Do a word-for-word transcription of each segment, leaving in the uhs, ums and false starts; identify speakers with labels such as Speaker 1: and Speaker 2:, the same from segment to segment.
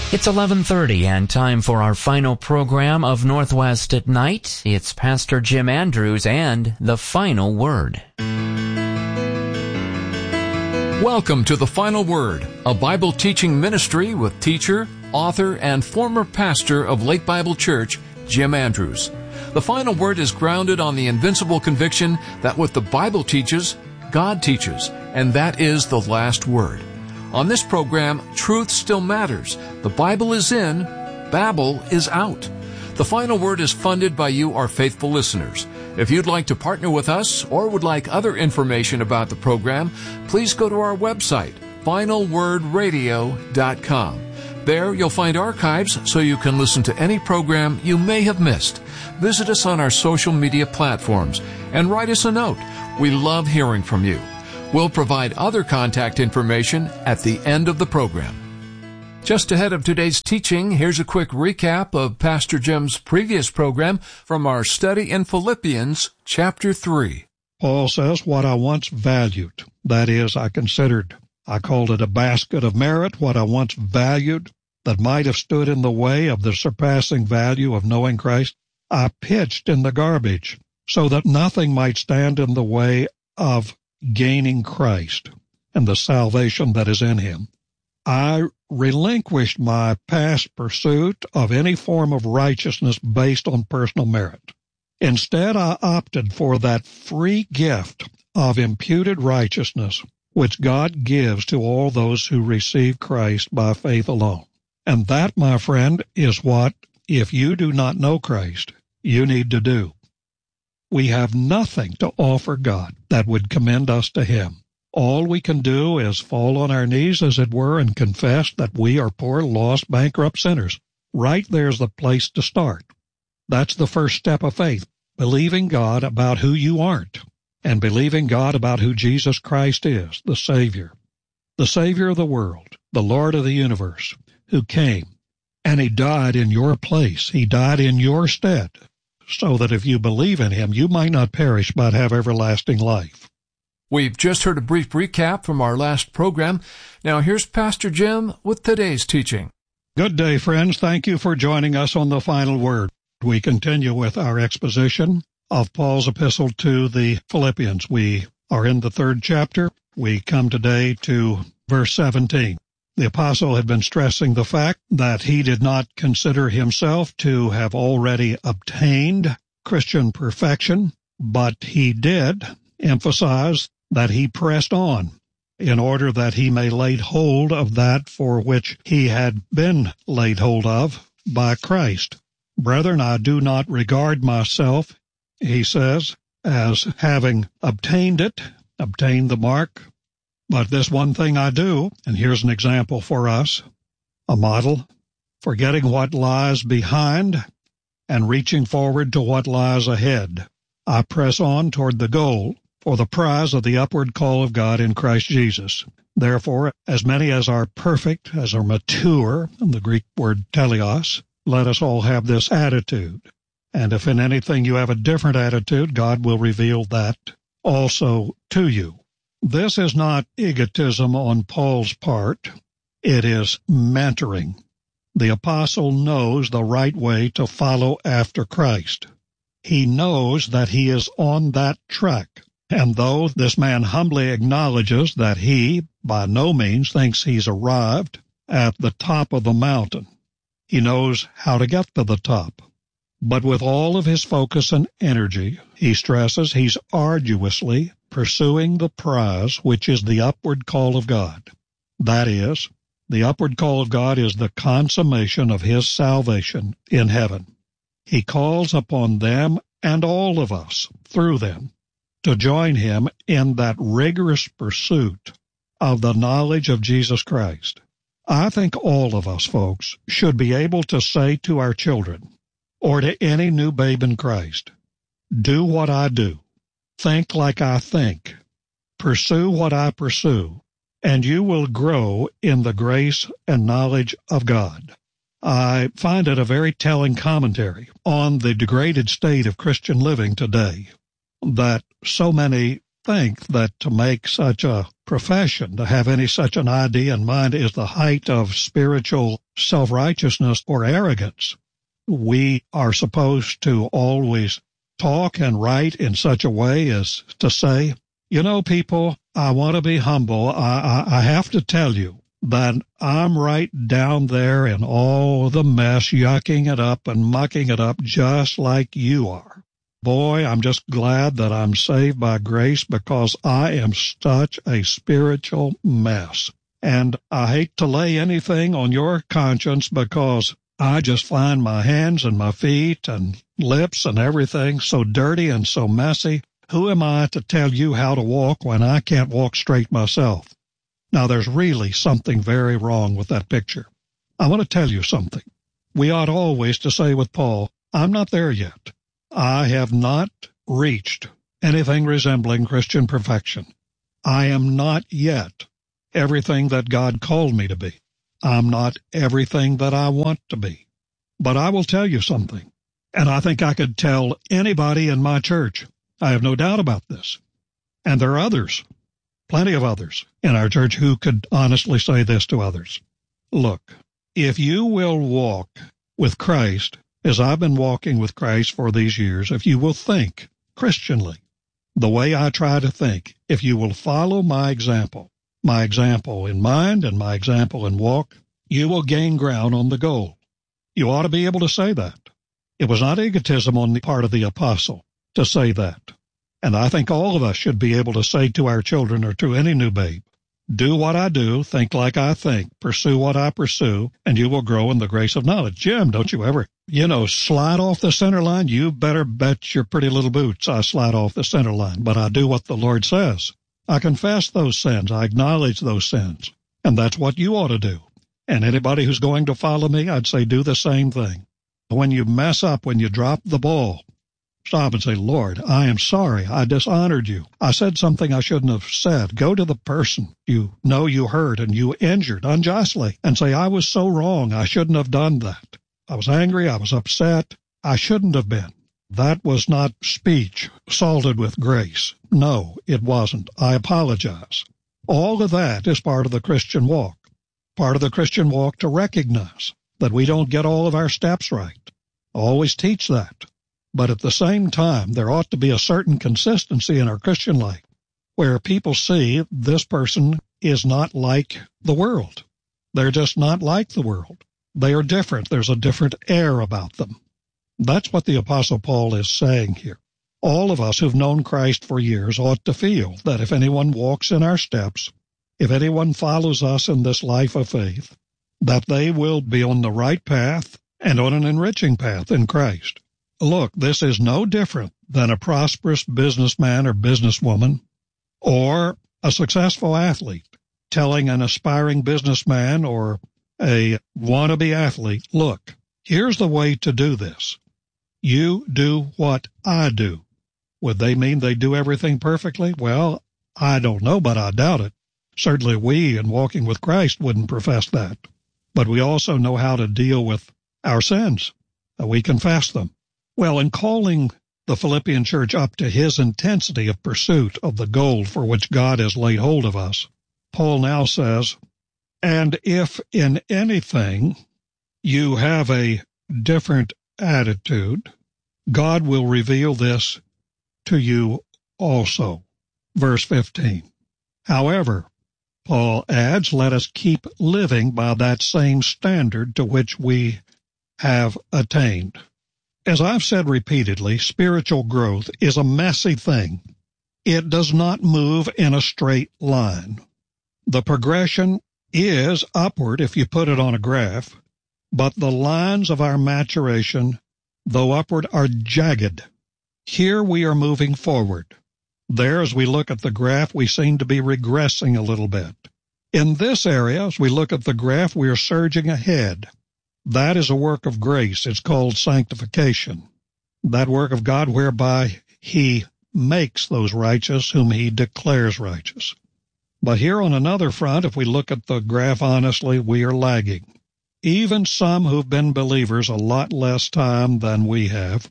Speaker 1: It's eleven thirty and time for our final program of Northwest at Night. It's Pastor Jim Andrews and The Final Word.
Speaker 2: Welcome to The Final Word, a Bible teaching ministry with teacher, author, and former pastor of Lake Bible Church, Jim Andrews. The Final Word is grounded on the invincible conviction that what the Bible teaches, God teaches, and that is the last word. On this program, truth still matters. The Bible is in, Babel is out. The Final Word is funded by you, our faithful listeners. If you'd like to partner with us or would like other information about the program, please go to our website, final word radio dot com. There you'll find archives so you can listen to any program you may have missed. Visit us on our social media platforms and write us a note. We love hearing from you. We'll provide other contact information at the end of the program. Just ahead of today's teaching, here's a quick recap of Pastor Jim's previous program from our study in Philippians chapter three.
Speaker 3: Paul says, what I once valued, that is, I considered, I called it a basket of merit, what I once valued that might have stood in the way of the surpassing value of knowing Christ, I pitched in the garbage so that nothing might stand in the way of gaining Christ and the salvation that is in him. I relinquished my past pursuit of any form of righteousness based on personal merit. Instead, I opted for that free gift of imputed righteousness which God gives to all those who receive Christ by faith alone. And that, my friend, is what, if you do not know Christ, you need to do. We have nothing to offer God that would commend us to Him. All we can do is fall on our knees, as it were, and confess that we are poor, lost, bankrupt sinners. Right there's the place to start. That's the first step of faith, believing God about who you aren't, and believing God about who Jesus Christ is, the Savior, the Savior of the world, the Lord of the universe, who came, and He died in your place. He died in your stead, so that if you believe in Him, you might not perish but have everlasting life.
Speaker 2: We've just heard a brief recap from our last program. Now here's Pastor Jim with today's teaching.
Speaker 3: Good day, friends. Thank you for joining us on The Final Word. We continue with our exposition of Paul's epistle to the Philippians. We are in the third chapter. We come today to verse seventeen. The apostle had been stressing the fact that he did not consider himself to have already obtained Christian perfection, but he did emphasize that he pressed on in order that he may lay hold of that for which he had been laid hold of by Christ. Brethren, I do not regard myself, he says, as having obtained it, obtained the mark, but this one thing I do, and here's an example for us, a model, forgetting what lies behind and reaching forward to what lies ahead. I press on toward the goal for the prize of the upward call of God in Christ Jesus. Therefore, as many as are perfect, as are mature, and the Greek word teleos, let us all have this attitude. And if in anything you have a different attitude, God will reveal that also to you. This is not egotism on Paul's part. It is mentoring. The apostle knows the right way to follow after Christ. He knows that he is on that track. And though this man humbly acknowledges that he, by no means, thinks he's arrived at the top of the mountain, he knows how to get to the top. But with all of his focus and energy, he stresses he's arduously pursuing the prize, which is the upward call of God. That is, the upward call of God is the consummation of His salvation in heaven. He calls upon them and all of us, through them, to join Him in that rigorous pursuit of the knowledge of Jesus Christ. I think all of us, folks, should be able to say to our children, or to any new babe in Christ, do what I do, think like I think, pursue what I pursue, and you will grow in the grace and knowledge of God. I find it a very telling commentary on the degraded state of Christian living today, that so many think that to make such a profession, to have any such an idea in mind, is the height of spiritual self-righteousness or arrogance. We are supposed to always talk and write in such a way as to say, you know, people, I want to be humble. I, I, I have to tell you that I'm right down there in all the mess, yucking it up and mucking it up just like you are. Boy, I'm just glad that I'm saved by grace because I am such a spiritual mess. And I hate to lay anything on your conscience because I just find my hands and my feet and lips and everything so dirty and so messy. Who am I to tell you how to walk when I can't walk straight myself? Now, there's really something very wrong with that picture. I want to tell you something. We ought always to say with Paul, I'm not there yet. I have not reached anything resembling Christian perfection. I am not yet everything that God called me to be. I'm not everything that I want to be. But I will tell you something, and I think I could tell anybody in my church. I have no doubt about this. And there are others, plenty of others in our church who could honestly say this to others. Look, if you will walk with Christ, as I've been walking with Christ for these years, if you will think Christianly, the way I try to think, if you will follow my example, my example in mind and my example in walk, you will gain ground on the goal. You ought to be able to say that. It was not egotism on the part of the apostle to say that. And I think all of us should be able to say to our children or to any new babe, do what I do, think like I think, pursue what I pursue, and you will grow in the grace of knowledge. Jim, don't you ever, you know, slide off the center line? You better bet your pretty little boots I slide off the center line, but I do what the Lord says. I confess those sins. I acknowledge those sins. And that's what you ought to do. And anybody who's going to follow me, I'd say do the same thing. When you mess up, when you drop the ball, stop and say, Lord, I am sorry. I dishonored you. I said something I shouldn't have said. Go to the person you know you hurt and you injured unjustly and say, I was so wrong. I shouldn't have done that. I was angry. I was upset. I shouldn't have been. That was not speech salted with grace. No, it wasn't. I apologize. All of that is part of the Christian walk. Part of the Christian walk to recognize that we don't get all of our steps right. Always teach that. But at the same time, there ought to be a certain consistency in our Christian life where people see this person is not like the world. They're just not like the world. They are different. There's a different air about them. That's what the Apostle Paul is saying here. All of us who've known Christ for years ought to feel that if anyone walks in our steps, if anyone follows us in this life of faith, that they will be on the right path and on an enriching path in Christ. Look, this is no different than a prosperous businessman or businesswoman or a successful athlete telling an aspiring businessman or a wannabe athlete, look, here's the way to do this. You do what I do. Would they mean they do everything perfectly? Well, I don't know, but I doubt it. Certainly we, in walking with Christ, wouldn't profess that. But we also know how to deal with our sins. We confess them. Well, in calling the Philippian church up to his intensity of pursuit of the goal for which God has laid hold of us, Paul now says, and if in anything you have a different attitude, God will reveal this to you also. Verse fifteen. However, Paul adds, let us keep living by that same standard to which we have attained. As I've said repeatedly, spiritual growth is a messy thing. It does not move in a straight line. The progression is upward if you put it on a graph, but the lines of our maturation, though upward, are jagged. Here we are moving forward. There, as we look at the graph, we seem to be regressing a little bit. In this area, as we look at the graph, we are surging ahead. That is a work of grace. It's called sanctification. That work of God whereby he makes those righteous whom he declares righteous. But here on another front, if we look at the graph honestly, we are lagging. Even some who've been believers a lot less time than we have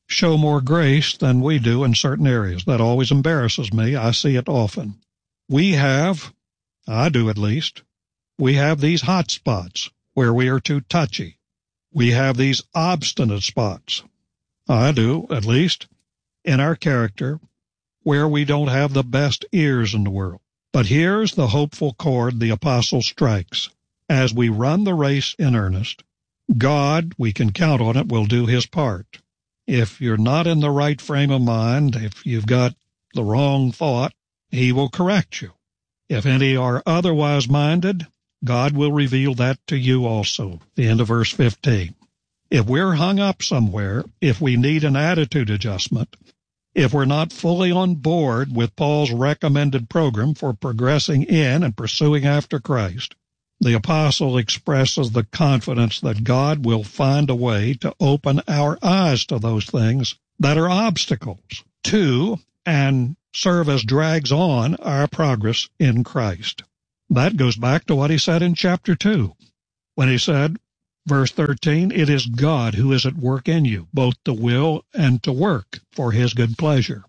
Speaker 3: show more grace than we do in certain areas. That always embarrasses me. I see it often. We have, I do at least, we have these hot spots where we are too touchy. We have these obstinate spots, I do at least, in our character where we don't have the best ears in the world. But here's the hopeful chord the apostle strikes. As we run the race in earnest, God, we can count on it, will do his part. If you're not in the right frame of mind, if you've got the wrong thought, he will correct you. If any are otherwise minded, God will reveal that to you also. The end of verse fifteen. If we're hung up somewhere, if we need an attitude adjustment, if we're not fully on board with Paul's recommended program for progressing in and pursuing after Christ, the apostle expresses the confidence that God will find a way to open our eyes to those things that are obstacles to and serve as drags on our progress in Christ. That goes back to what he said in chapter two, when he said, verse thirteen, it is God who is at work in you, both to will and to work for his good pleasure.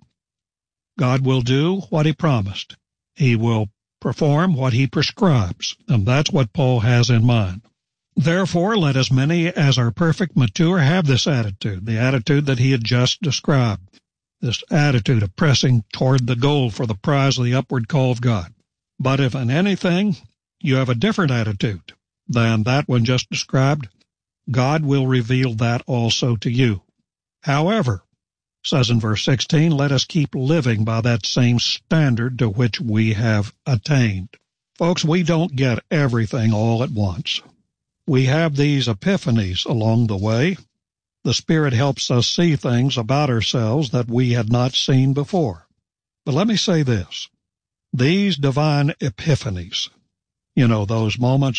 Speaker 3: God will do what he promised. He will perform what he prescribes, and that's what Paul has in mind. Therefore, let as many as are perfect, mature, have this attitude, the attitude that he had just described, this attitude of pressing toward the goal for the prize of the upward call of God. But if in anything you have a different attitude than that one just described, God will reveal that also to you. However, says in verse sixteen, let us keep living by that same standard to which we have attained. Folks, we don't get everything all at once. We have these epiphanies along the way. The Spirit helps us see things about ourselves that we had not seen before. But let me say this. These divine epiphanies, you know, those moments,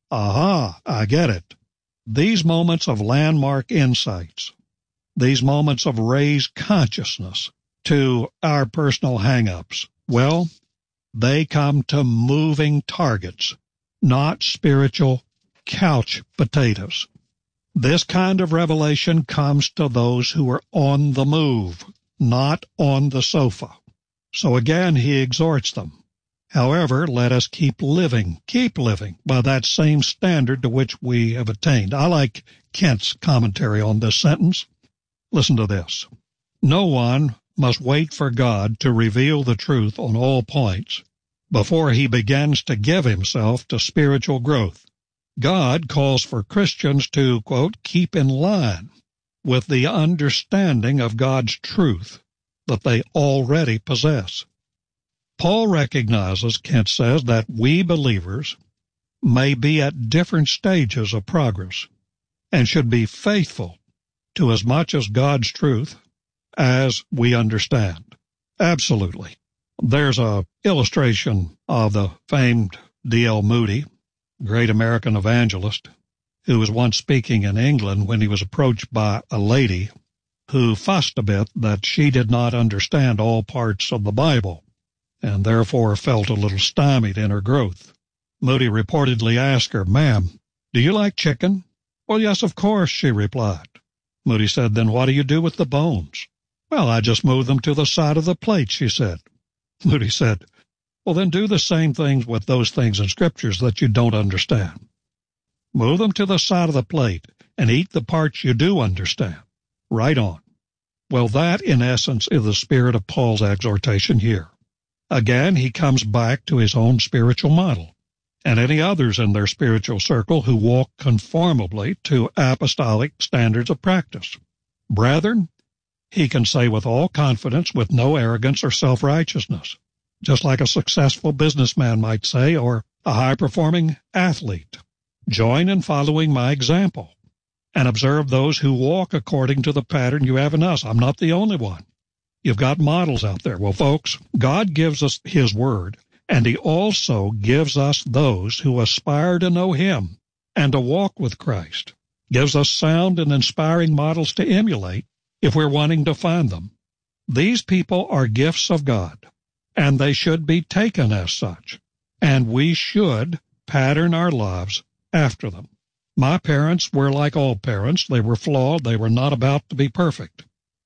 Speaker 3: aha, I get it. These moments of landmark insights, these moments of raised consciousness to our personal hang-ups, well, they come to moving targets, not spiritual couch potatoes. This kind of revelation comes to those who are on the move, not on the sofa. So again, he exhorts them. However, let us keep living, keep living by that same standard to which we have attained. I like Kent's commentary on this sentence. Listen to this. No one must wait for God to reveal the truth on all points before he begins to give himself to spiritual growth. God calls for Christians to, quote, keep in line with the understanding of God's truth that they already possess. Paul recognizes, Kent says, that we believers may be at different stages of progress and should be faithful to as much as God's truth as we understand. Absolutely. There's a illustration of the famed D L Moody, great American evangelist, who was once speaking in England when he was approached by a lady who fussed a bit that she did not understand all parts of the Bible and therefore felt a little stymied in her growth. Moody reportedly asked her, "Ma'am, do you like chicken?" "Well, yes, of course," she replied. Moody said, "Then what do you do with the bones?" "Well, I just move them to the side of the plate," she said. Moody said, "Well, then do the same things with those things in Scriptures that you don't understand. Move them to the side of the plate and eat the parts you do understand. Right on." Well, that, in essence, is the spirit of Paul's exhortation here. Again, he comes back to his own spiritual model and any others in their spiritual circle who walk conformably to apostolic standards of practice. Brethren, he can say with all confidence, with no arrogance or self-righteousness, just like a successful businessman might say, or a high-performing athlete, join in following my example and observe those who walk according to the pattern you have in us. I'm not the only one. You've got models out there. Well, folks, God gives us his word, and he also gives us those who aspire to know him and to walk with Christ, gives us sound and inspiring models to emulate if we're wanting to find them. These people are gifts of God, and they should be taken as such, and we should pattern our lives after them. My parents were like all parents. They were flawed. They were not about to be perfect.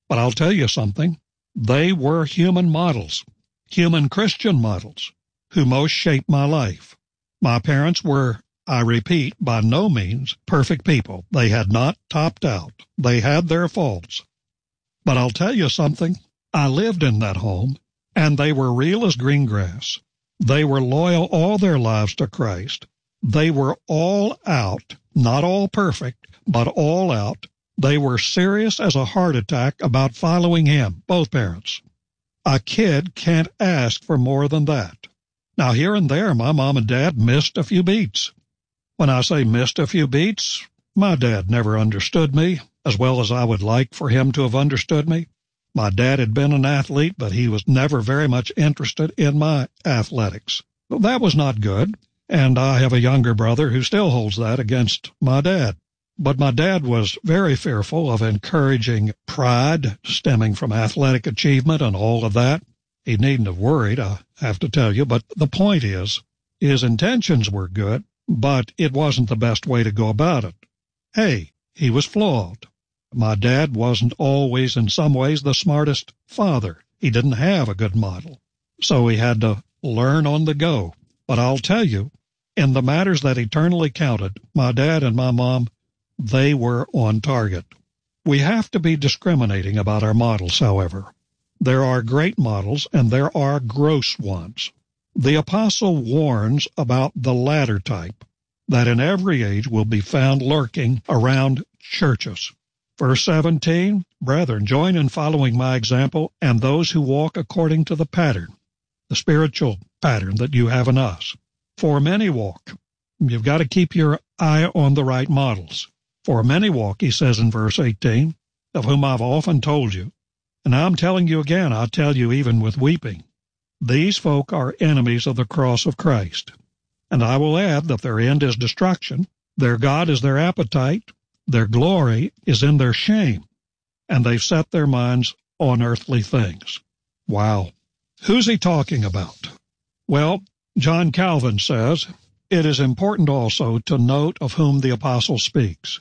Speaker 3: But I'll tell you something. They were human models, human Christian models, who most shaped my life. My parents were, I repeat, by no means perfect people. They had not topped out. They had their faults. But I'll tell you something. I lived in that home, and they were real as green grass. They were loyal all their lives to Christ. They were all out, not all perfect, but all out. They were serious as a heart attack about following Him, both parents. A kid can't ask for more than that. Now, here and there, my mom and dad missed a few beats. When I say missed a few beats, my dad never understood me as well as I would like for him to have understood me. My dad had been an athlete, but he was never very much interested in my athletics. That was not good, and I have a younger brother who still holds that against my dad. But my dad was very fearful of encouraging pride stemming from athletic achievement and all of that. He needn't have worried, I have to tell you, but the point is, his intentions were good, but it wasn't the best way to go about it. Hey, he was flawed. My dad wasn't always, in some ways, the smartest father. He didn't have a good model, so he had to learn on the go. But I'll tell you, in the matters that eternally counted, my dad and my mom, they were on target. We have to be discriminating about our models, however. There are great models, and there are gross ones. The apostle warns about the latter type, that in every age will be found lurking around churches. Verse seventeen, brethren, join in following my example and those who walk according to the pattern, the spiritual pattern that you have in us. For many walk. You've got to keep your eye on the right models. For many walk, he says in verse eighteen, of whom I've often told you, and I'm telling you again, I tell you even with weeping, these folk are enemies of the cross of Christ. And I will add that their end is destruction, their God is their appetite, their glory is in their shame, and they've set their minds on earthly things. Wow. Who's he talking about? Well, John Calvin says, it is important also to note of whom the apostle speaks.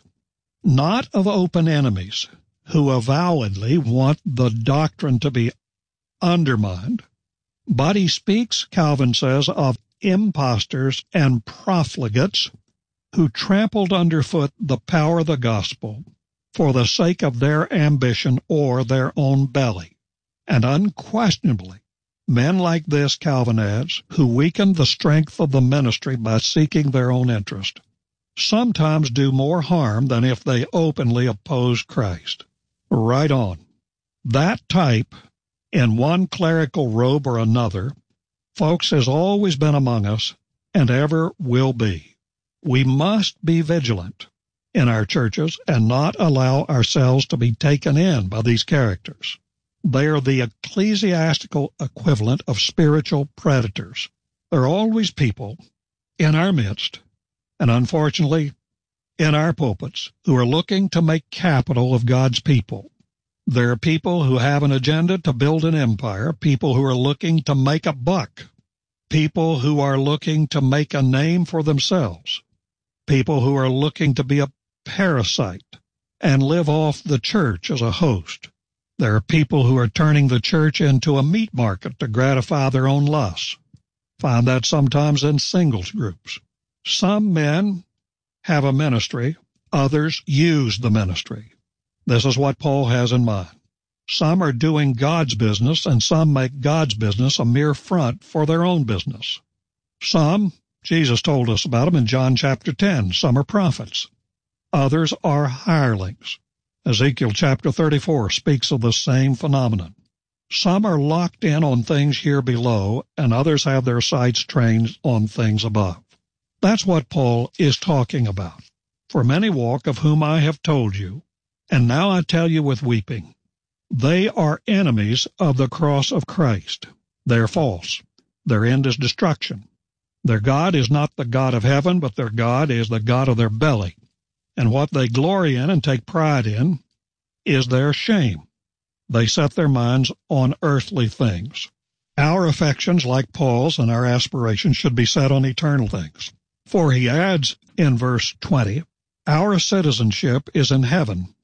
Speaker 3: Not of open enemies who avowedly want the doctrine to be undermined, but he speaks, Calvin says, of impostors and profligates who trampled underfoot the power of the gospel for the sake of their ambition or their own belly. And unquestionably, men like this, Calvin adds, who weaken the strength of the ministry by seeking their own interest, sometimes do more harm than if they openly oppose Christ. Right on. That type, in one clerical robe or another, folks, has always been among us and ever will be. We must be vigilant in our churches and not allow ourselves to be taken in by these characters. They are the ecclesiastical equivalent of spiritual predators. There are always people in our midst, and unfortunately in our pulpits, who are looking to make capital of God's people. There are people who have an agenda to build an empire, people who are looking to make a buck, people who are looking to make a name for themselves, people who are looking to be a parasite and live off the church as a host. There are people who are turning the church into a meat market to gratify their own lusts. Find that sometimes in singles groups. Some men have a ministry, others use the ministry. This is what Paul has in mind. Some are doing God's business, and some make God's business a mere front for their own business. Some, Jesus told us about them in John chapter ten, some are prophets. Others are hirelings. Ezekiel chapter thirty-four speaks of the same phenomenon. Some are locked in on things here below, and others have their sights trained on things above. That's what Paul is talking about. For many walk, of whom I have told you, and now I tell you with weeping. They are enemies of the cross of Christ. They are false. Their end is destruction. Their God is not the God of heaven, but their God is the God of their belly. And what they glory in and take pride in is their shame. They set their minds on earthly things. Our affections, like Paul's, and our aspirations should be set on eternal things. For he adds in verse twenty, our citizenship is in heaven,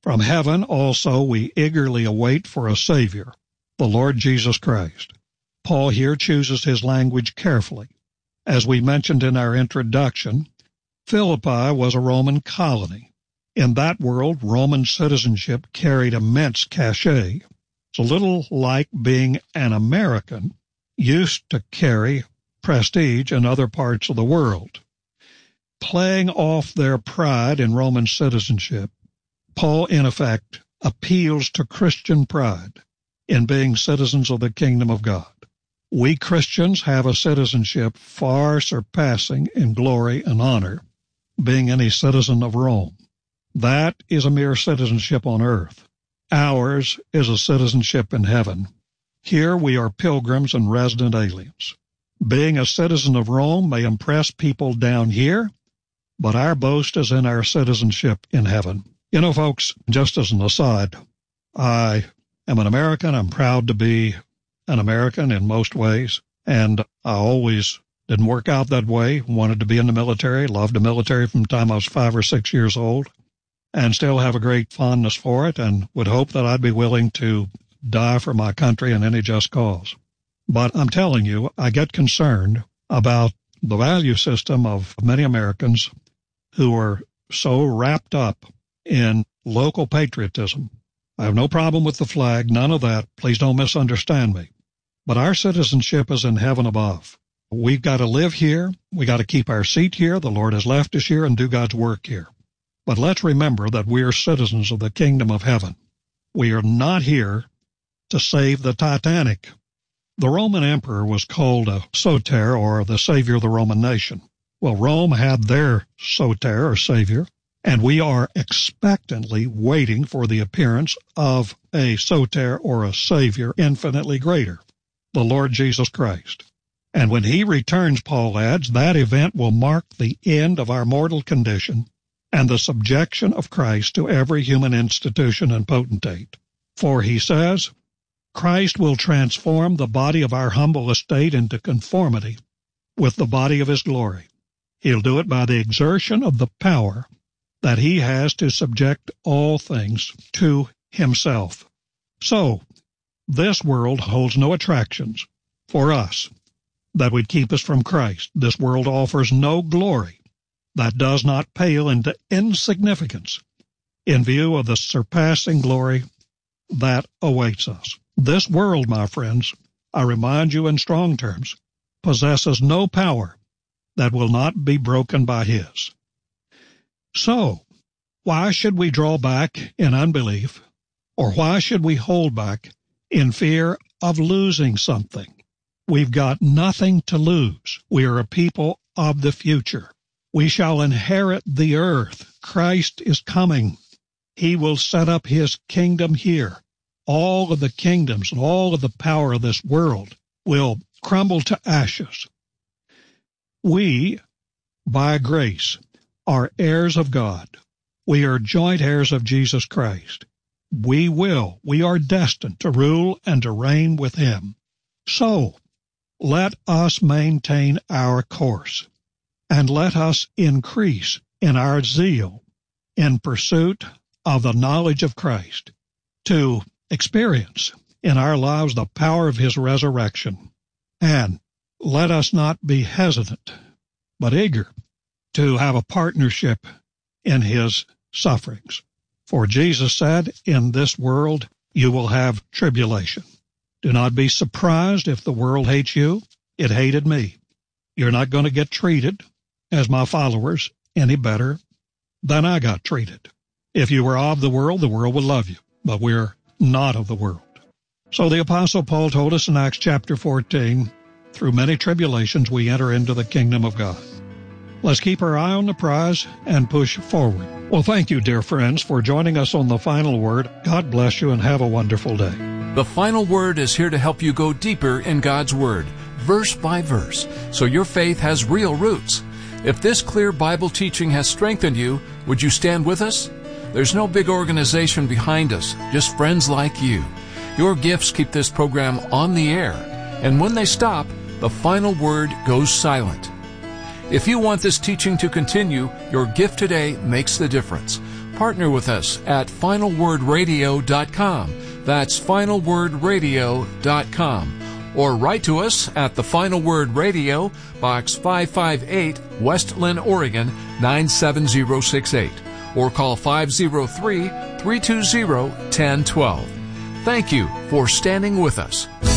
Speaker 3: From heaven also we eagerly await for a Savior, the Lord Jesus Christ. Paul here chooses his language carefully. As we mentioned in our introduction, Philippi was a Roman colony. In that world, Roman citizenship carried immense cachet. It's a little like being an American used to carry prestige in other parts of the world. Playing off their pride in Roman citizenship, Paul, in effect, appeals to Christian pride in being citizens of the kingdom of God. We Christians have a citizenship far surpassing in glory and honor being any citizen of Rome. That is a mere citizenship on earth. Ours is a citizenship in heaven. Here we are pilgrims and resident aliens. Being a citizen of Rome may impress people down here, but our boast is in our citizenship in heaven. You know, folks, just as an aside, I am an American. I'm proud to be an American in most ways, and I always didn't work out that way. Wanted to be in the military, loved the military from the time I was five or six years old, and still have a great fondness for it, and would hope that I'd be willing to die for my country in any just cause. But I'm telling you, I get concerned about the value system of many Americans who are so wrapped up in local patriotism. I have no problem with the flag, none of that. Please don't misunderstand me. But our citizenship is in heaven above. We've got to live here. We got to keep our seat here. The Lord has left us here and do God's work here. But let's remember that we are citizens of the kingdom of heaven. We are not here to save the Titanic. The Roman emperor was called a soter, or the savior of the Roman nation. Well, Rome had their soter, or savior, and we are expectantly waiting for the appearance of a soter, or a savior, infinitely greater, the Lord Jesus Christ. And when he returns, Paul adds, that event will mark the end of our mortal condition and the subjection of Christ to every human institution and potentate. For he says, Christ will transform the body of our humble estate into conformity with the body of his glory. He'll do it by the exertion of the power that he has to subject all things to himself. So, this world holds no attractions for us that would keep us from Christ. This world offers no glory that does not pale into insignificance in view of the surpassing glory that awaits us. This world, my friends, I remind you in strong terms, possesses no power that will not be broken by his. So, why should we draw back in unbelief, or why should we hold back in fear of losing something? We've got nothing to lose. We are a people of the future. We shall inherit the earth. Christ is coming. He will set up his kingdom here. All of the kingdoms and all of the power of this world will crumble to ashes. We, by grace, are heirs of God. We are joint heirs of Jesus Christ. We will, we are destined to rule and to reign with him. So, let us maintain our course, and let us increase in our zeal in pursuit of the knowledge of Christ, to experience in our lives the power of his resurrection. And let us not be hesitant, but eager to have a partnership in his sufferings. For Jesus said, in this world you will have tribulation. Do not be surprised if the world hates you. It hated me. You're not going to get treated as my followers any better than I got treated. If you were of the world, the world would love you, but we're not of the world. So the Apostle Paul told us in Acts chapter fourteen, through many tribulations we enter into the kingdom of God. Let's keep our eye on the prize and push forward. Well, thank you, dear friends, for joining us on The Final Word. God bless you and have a wonderful day.
Speaker 2: The Final Word is here to help you go deeper in God's Word, verse by verse, so your faith has real roots. If this clear Bible teaching has strengthened you, would you stand with us? There's no big organization behind us, just friends like you. Your gifts keep this program on the air, and when they stop, the Final Word goes silent. If you want this teaching to continue, your gift today makes the difference. Partner with us at final word radio dot com. That's final word radio dot com. Or write to us at The Final Word Radio, Box five five eight, West Linn, Oregon, nine seven zero six eight. Or call five oh three, three two zero, one oh one two. Thank you for standing with us.